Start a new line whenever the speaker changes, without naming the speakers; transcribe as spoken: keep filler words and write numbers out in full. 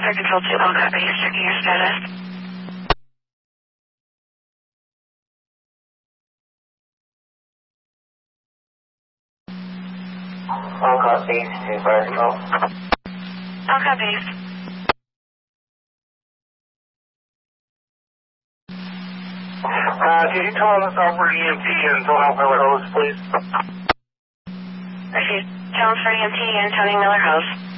Star Control two, Alcott Base, checking your status.
Alcott Base to Star Control.
Alcott Base.
Uh, can you tell us over E M T and Tony Miller Hose, please?
Refuse. Challenge for E M T and Tony Miller Hose.